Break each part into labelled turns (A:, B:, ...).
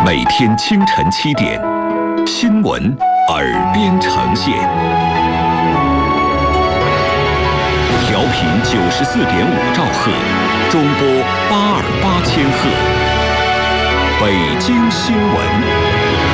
A: 每天清晨7点，新闻耳边呈现。调频94.5兆赫，中波828千赫。北京新闻。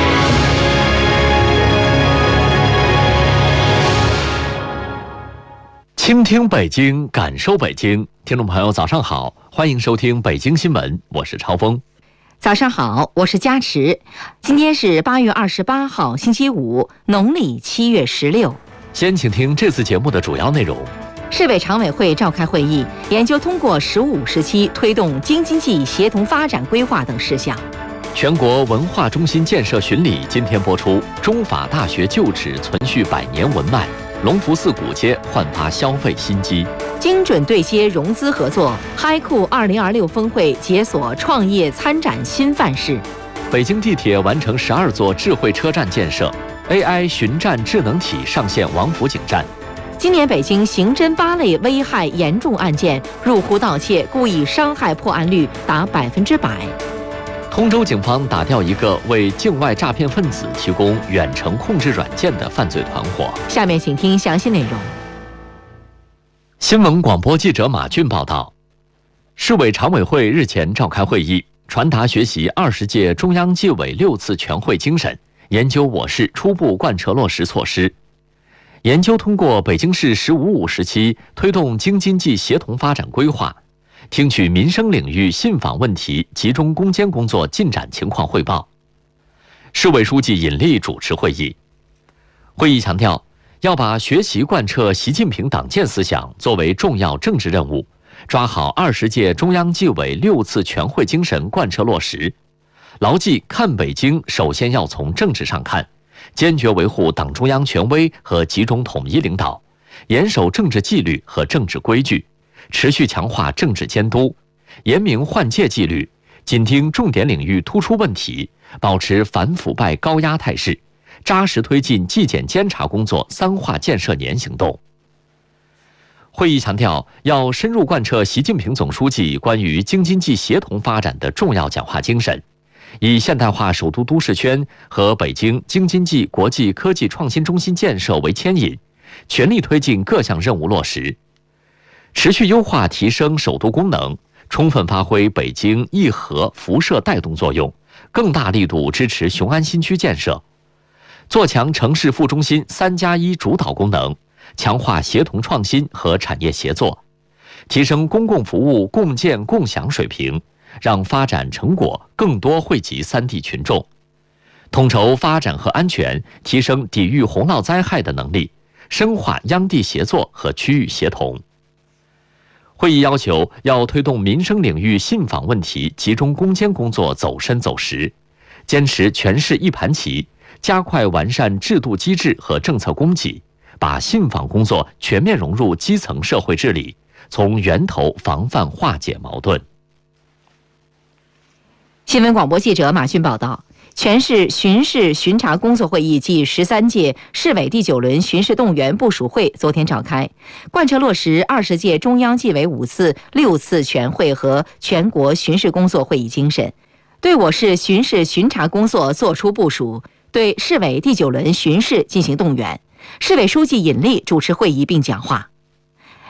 B: 倾听北京，感受北京。听众朋友，早上好，欢迎收听北京新闻，我是超峰。
C: 早上好，我是佳池。今天是8月28号，星期五，农历7月16。
B: 先请听这次节目的主要内容。
C: 市委常委会召开会议，研究通过15时期推动京津冀协同发展规划等事项。
B: 全国文化中心建设巡礼今天播出，中法大学旧址存续100年文脉，隆福寺古街焕发消费新机。
C: 精准对接融资合作，嗨酷2026峰会解锁创业参展新范式。
B: 北京地铁完成12座智慧车站建设， AI 巡站智能体上线王府井站。
C: 今年北京刑侦8类危害严重案件，入户盗窃、故意伤害破案率达100%。
B: 通州警方打掉一个为境外诈骗分子提供远程控制软件的犯罪团伙。
C: 下面请听详细内容。
B: 新闻广播记者马俊报道，市委常委会日前召开会议，传达学习20届中央纪委6次全会精神，研究我市初步贯彻落实措施。研究通过北京市15.5时期推动京津冀协同发展规划，听取民生领域信访问题集中攻坚工作进展情况汇报。市委书记尹力主持会议。会议强调，要把学习贯彻习近平党建思想作为重要政治任务，抓好20届中央纪委6次全会精神贯彻落实，牢记看北京首先要从政治上看，坚决维护党中央权威和集中统一领导，严守政治纪律和政治规矩，持续强化政治监督，严明换届纪律，紧盯重点领域突出问题，保持反腐败高压态势，扎实推进纪检监察工作3化建设年行动。会议强调，要深入贯彻习近平总书记关于京津冀协同发展的重要讲话精神，以现代化首都都市圈和北京京津冀国际科技创新中心建设为牵引，全力推进各项任务落实，持续优化提升首都功能，充分发挥北京议和辐射带动作用，更大力度支持雄安新区建设，做强城市副中心3+1主导功能，强化协同创新和产业协作，提升公共服务共建共享水平，让发展成果更多惠及3地群众，统筹发展和安全，提升抵御洪涝灾害的能力，深化央地协作和区域协同。会议要求，要推动民生领域信访问题集中攻坚工作走深走实，坚持全市一盘棋，加快完善制度机制和政策供给，把信访工作全面融入基层社会治理，从源头防范化解矛盾。
C: 新闻广播记者马俊报道，全市巡视巡查工作会议暨13届市委第9轮巡视动员部署会昨天召开，贯彻落实20届中央纪委5次、6次全会和全国巡视工作会议精神，对我市巡视巡查工作作出部署，对市委第9轮巡视进行动员。市委书记尹力主持会议并讲话。